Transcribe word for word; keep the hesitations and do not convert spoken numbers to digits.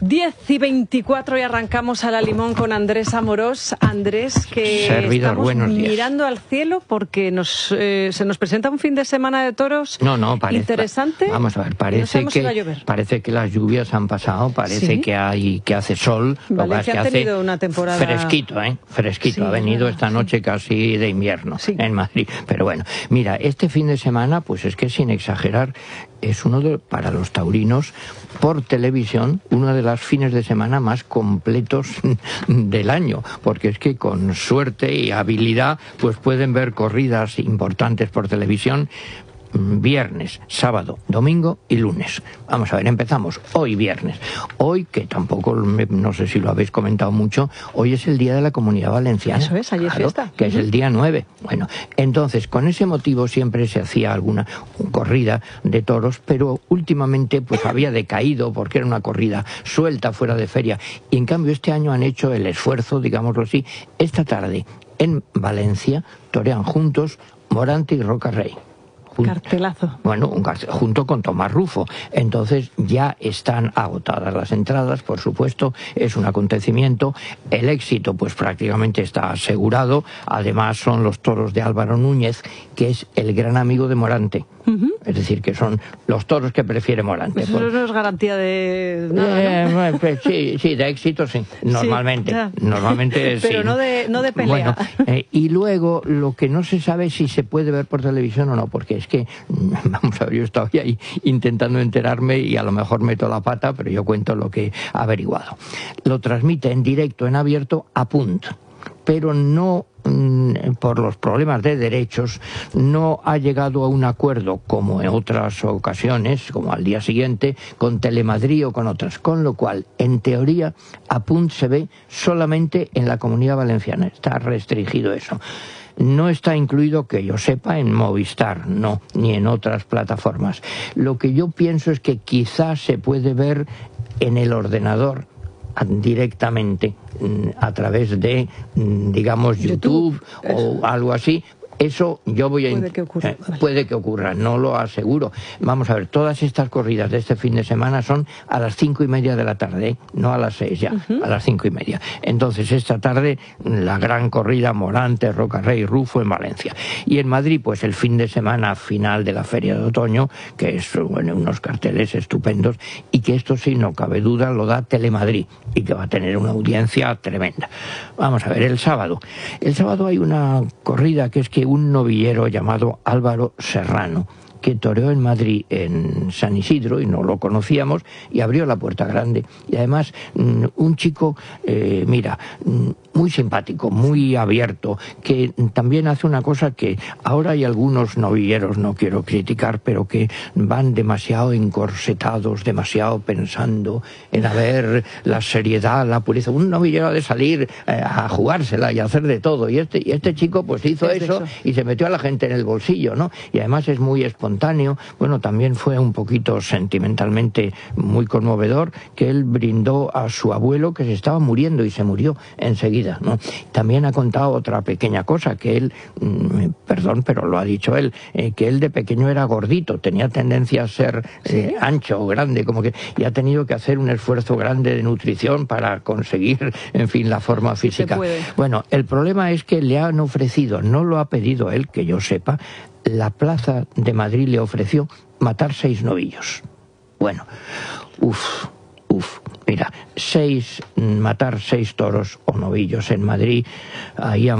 diez y veinticuatro y arrancamos a la Limón con Andrés Amorós. Andrés, que Servidor, estamos buenos días. mirando al cielo porque nos, eh, se nos presenta un fin de semana de toros no, no, parece, interesante. Vamos a ver, parece, no que, si va a llover. parece que las lluvias han pasado, parece ¿Sí? que hay que hace sol. Vale, que que ha hace tenido una temporada... Fresquito, ¿eh? Fresquito. Sí, ha venido bueno, esta noche sí. casi de invierno sí. en Madrid. Pero bueno, mira, este fin de semana, pues es que sin exagerar, es uno de, para los taurinos, por televisión, uno de los fines de semana más completos del año, porque es que con suerte y habilidad pues pueden ver corridas importantes por televisión viernes, sábado, domingo y lunes. Vamos a ver, empezamos hoy viernes. Hoy, que tampoco, no sé si lo habéis comentado mucho, hoy es el Día de la Comunidad Valenciana. Eso es, ayer claro, fiesta. Que uh-huh. es el día nueve. Bueno, entonces, con ese motivo siempre se hacía alguna corrida de toros, pero últimamente pues había decaído porque era una corrida suelta fuera de feria. Y en cambio este año han hecho el esfuerzo, digámoslo así. Esta tarde, en Valencia, torean juntos Morante y Roca Rey. Cartelazo. Bueno, un cartel, junto con Tomás Rufo. Entonces ya están agotadas las entradas, por supuesto, es un acontecimiento. El éxito pues prácticamente está asegurado. Además son los toros de Álvaro Núñez, que es el gran amigo de Morante. Uh-huh. Es decir, que son los toros que prefiere Morante. Eso pues, no es garantía de nada, eh, ¿no? pues, sí, sí, de éxito sí, normalmente. Sí, normalmente Pero sí. no de, no de pelea. Bueno, eh, y luego lo que no se sabe es si se puede ver por televisión o no, porque es que, vamos a ver, yo estaba ahí intentando enterarme y a lo mejor meto la pata, pero yo cuento lo que he averiguado. Lo transmite en directo, en abierto, a Punt, pero no, por los problemas de derechos, no ha llegado a un acuerdo, como en otras ocasiones, como al día siguiente, con Telemadrid o con otras, con lo cual, en teoría, a Punt se ve solamente en la Comunidad Valenciana, está restringido eso. No está incluido, que yo sepa, en Movistar, no, ni en otras plataformas. Lo que yo pienso es que quizás se puede ver en el ordenador directamente a través de, digamos, YouTube, YouTube o algo así. Eso yo voy a... Puede que ocurra. Eh, puede que ocurra, no lo aseguro. Vamos a ver, todas estas corridas de este fin de semana son a las cinco y media de la tarde, ¿eh? No a las seis ya, uh-huh. a las cinco y media. Entonces esta tarde la gran corrida Morante, Roca Rey, Rufo en Valencia. Y en Madrid pues el fin de semana final de la Feria de Otoño, que es, bueno, unos carteles estupendos, y que esto sí, no cabe duda, lo da Telemadrid, y que va a tener una audiencia tremenda. Vamos a ver, el sábado. El sábado hay una corrida que es que un novillero llamado Álvaro Serrano, que toreó en Madrid, en San Isidro, y no lo conocíamos, y abrió la Puerta Grande. Y además, un chico, eh, mira, muy simpático, muy abierto, que también hace una cosa que ahora hay algunos novilleros, no quiero criticar, pero que van demasiado encorsetados, demasiado pensando en haber la seriedad, la pureza. Un novillero ha de salir eh, a jugársela y a hacer de todo, y este, y este chico pues hizo eso, eso y se metió a la gente en el bolsillo, ¿no? Y además es muy espontáneo. Bueno, también fue un poquito sentimentalmente muy conmovedor, que él brindó a su abuelo que se estaba muriendo y se murió enseguida, ¿no? También ha contado otra pequeña cosa, que él, mmm, perdón, pero lo ha dicho él, eh, que él de pequeño era gordito, tenía tendencia a ser eh, ¿Sí? ancho o grande, como que, y ha tenido que hacer un esfuerzo grande de nutrición para conseguir, en fin, la forma física. Bueno, el problema es que le han ofrecido, no lo ha pedido él, que yo sepa, la Plaza de Madrid le ofreció matar seis novillos. Bueno, uff, uff. Mira, seis, matar seis toros o novillos en Madrid, ahí han